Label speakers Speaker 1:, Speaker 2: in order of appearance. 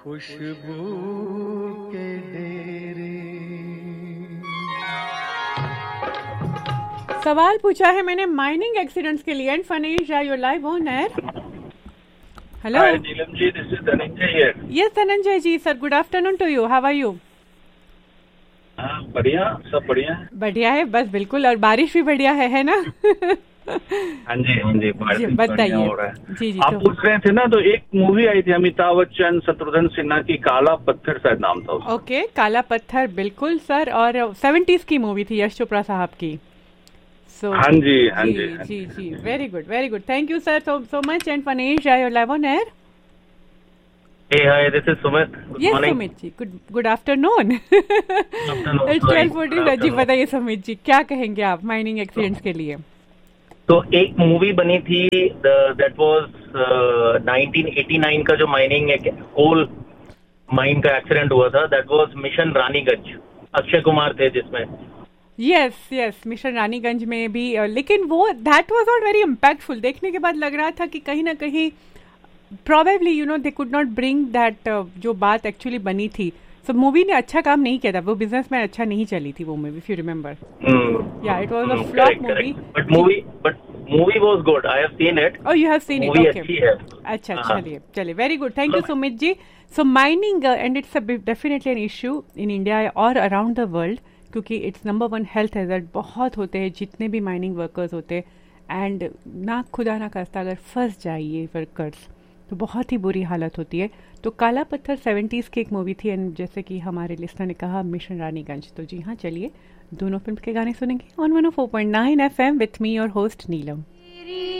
Speaker 1: खुशबू के डेरे।
Speaker 2: सवाल पूछा है मैंने माइनिंग एक्सीडेंट्स के लिए। And Phanish, are you live on air? Hello
Speaker 3: Neelam ji, this is Dhananjay here.
Speaker 2: Yes Dhananjay ji sir, good afternoon to you. How are you?
Speaker 3: बढ़िया, सब बढ़िया है।
Speaker 2: बढ़िया है बस, बिल्कुल। और बारिश भी बढ़िया है ना?
Speaker 3: हाँ जी, बारिश बढ़िया हो रहा है।
Speaker 2: जी
Speaker 3: आप पूछ रहे थे ना, तो एक मूवी आई थी अमिताभ बच्चन शत्रुघ्न सिन्हा की, काला पत्थर शायद नाम था उसका।
Speaker 2: ओके, काला पत्थर, बिल्कुल सर। और 70s की मूवी थी, यश चोपड़ा साहब की।
Speaker 3: हाँ जी।
Speaker 2: Very good. Thank you sir so much. And Fanesh, are you live on air?
Speaker 3: Hey, hi, this is Sumit.
Speaker 2: Yes, Sumit ji, good afternoon. It's 12:40. जी बताइए सुमित जी, क्या कहेंगे आप माइनिंग एक्सीडेंट्स के लिए?
Speaker 3: तो एक मूवी बनी थी, दैट वाज 1989 का, जो माइनिंग कोल माइन का एक्सीडेंट हुआ था, that was mission Raniganj. Akshay Kumar थे जिसमें।
Speaker 2: यस, मिशन रानीगंज में भी। लेकिन वो that was not very impactful. देखने के बाद लग रहा था कि कहीं ना कहीं probably they could not bring that जो बात एक्चुअली बनी थी। सो मूवी ने अच्छा काम नहीं किया था, वो बिजनेस में अच्छा नहीं चली थी वो मूवी, इफ यू रिमेम्बर। या it was a flop movie,
Speaker 3: but movie was good. I have seen it.
Speaker 2: Oh, you have seen it, okay. अच्छा, चलिए very good, thank you Sumit ji. So mining and it's definitely an issue in India और around the world, क्योंकि it's number 1 health hazard बहुत होते हैं जितने भी mining workers होते हैं। एंड ना खुदा ना खास्ता अगर फंस जाए ये वर्कर्स तो बहुत ही बुरी हालत होती है। तो काला पत्थर 70s की एक मूवी थी, एंड जैसे कि हमारे लिस्टर ने कहा मिशन रानीगंज। तो जी हाँ, चलिए दोनों फिल्म के गाने सुनेंगे ऑन 104.9 FM विथ मी और होस्ट नीलम।